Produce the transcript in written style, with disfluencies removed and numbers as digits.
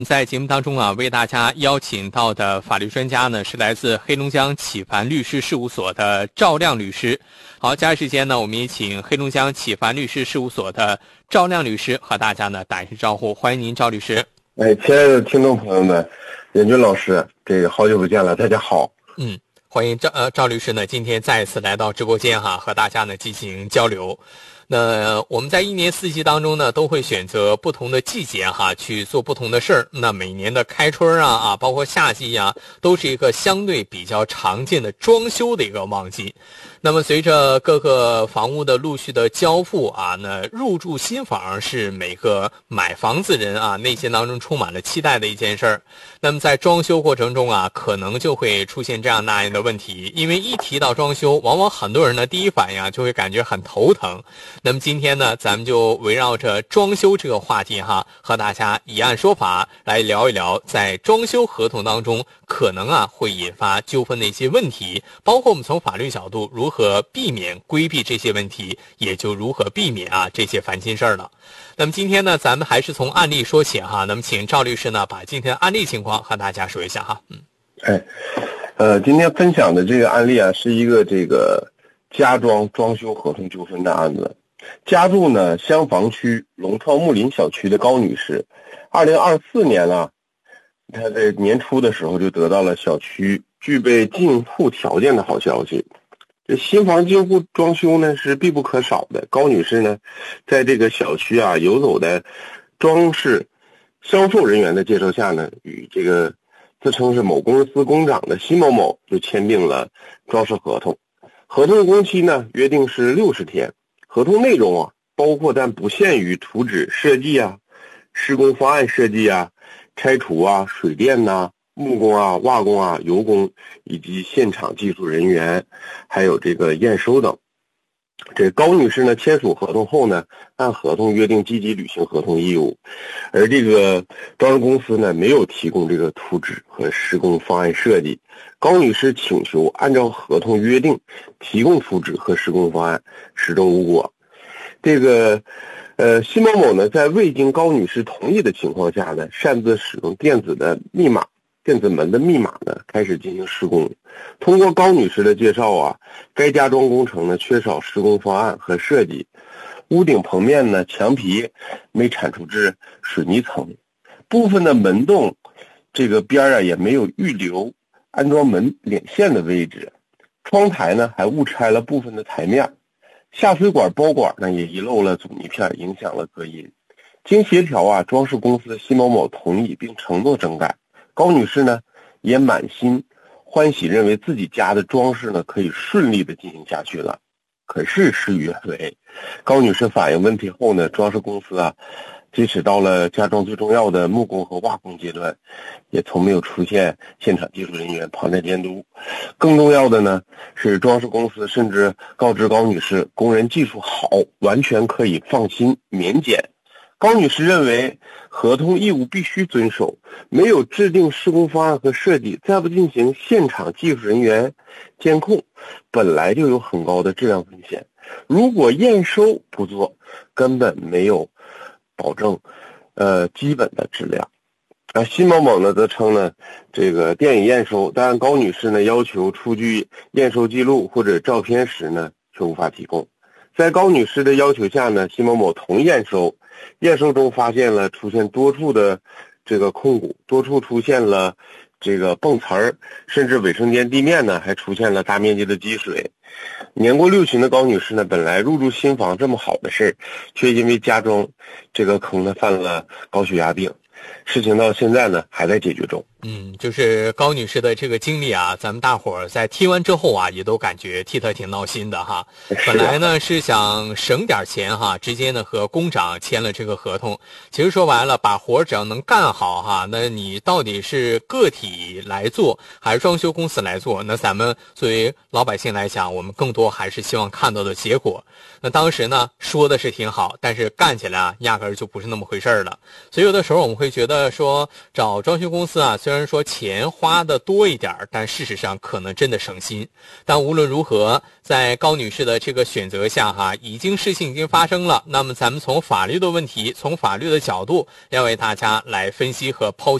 在节目当中啊，为大家邀请到的法律专家呢，是来自黑龙江启凡律师事务所的赵亮律师。好，接下来时间呢，我们也请黑龙江启凡律师事务所的赵亮律师和大家呢打一声招呼，欢迎您，赵律师。 亲爱的听众朋友们，任军老师，这个好久不见了，大家好。 欢迎赵律师呢，今天再一次来到直播间哈，和大家呢进行交流。那我们在一年四季当中呢，都会选择不同的季节哈，去做不同的事儿。那每年的开春包括夏季都是一个相对比较常见的装修的一个旺季。那么随着各个房屋的陆续的交付那入住新房是每个买房子人内心当中充满了期待的一件事儿。那么在装修过程中可能就会出现这样那样的问题，因为一提到装修，往往很多人呢第一反应就会感觉很头疼。那么今天呢，咱们就围绕着装修这个话题和大家以案说法来聊一聊，在装修合同当中可能会引发纠纷的一些问题，包括我们从法律角度如何避免规避这些问题，也就如何避免这些烦心事儿了。那么今天呢，咱们还是从案例说起那么请赵律师呢把今天的案例情况和大家说一下今天分享的这个案例是一个这个家装修合同纠纷的案子。家住呢襄房区龙创木林小区的高女士，2024年她在年初的时候就得到了小区具备进户条件的好消息。这新房进户装修呢是必不可少的。高女士呢在这个小区游走的装饰销售人员的介绍下呢，与这个自称是某公司工长的辛某某就签订了装饰合同。合同工期呢约定是60天。合同内容包括但不限于图纸设计施工方案设计拆除水电木工瓦工油工以及现场技术人员，还有这个验收等。这高女士呢签署合同后呢，按合同约定积极履行合同义务，而这个装饰公司呢没有提供这个图纸和施工方案设计。高女士请求按照合同约定提供图纸和施工方案，始终无果。这个辛某某呢在未经高女士同意的情况下呢，擅自使用电子门的密码呢开始进行施工。通过高女士的介绍该家装工程呢缺少施工方案和设计，屋顶棚面呢墙皮没铲除至水泥层，部分的门洞这个边也没有预留安装门领线的位置，窗台呢还误拆了部分的台面，下水管包管呢也遗漏了阻尼片，影响了隔音。经协调装饰公司辛某某同意并承诺整改。高女士呢也满心欢喜，认为自己家的装饰呢可以顺利的进行下去了。可是事与愿违，高女士反映问题后呢，装饰公司即使到了家装最重要的木工和瓦工阶段，也从没有出现现场技术人员旁站监督。更重要的呢是，装饰公司甚至告知高女士工人技术好，完全可以放心免检。高女士认为合同义务必须遵守，没有制定施工方案和设计，再不进行现场技术人员监控，本来就有很高的质量风险。如果验收不做，根本没有保证基本的质量。辛某某呢则称呢这个电已验收，但高女士呢要求出具验收记录或者照片时呢却无法提供。在高女士的要求下呢，辛某某同意验收。验收中发现了出现多处的这个空鼓，多处出现了这个蹦瓷儿，甚至卫生间地面呢还出现了大面积的积水。年过60的高女士呢，本来入住新房这么好的事，却因为家装这个坑呢犯了高血压病。事情到现在呢还在解决中。 就是高女士的这个经历咱们大伙儿在听完之后也都感觉替她挺闹心的本来呢是想省点钱直接呢和工长签了这个合同。其实说白了，把活只要能干好那你到底是个体来做还是装修公司来做，那咱们作为老百姓来讲，我们更多还是希望看到的结果。那当时呢说的是挺好，但是干起来压根儿就不是那么回事了。所以有的时候我们会觉得说，找装修公司虽虽然说钱花的多一点，但事实上可能真的省心。但无论如何，在高女士的这个选择下事情已经发生了，那么咱们从法律的问题，从法律的角度，要为大家来分析和剖析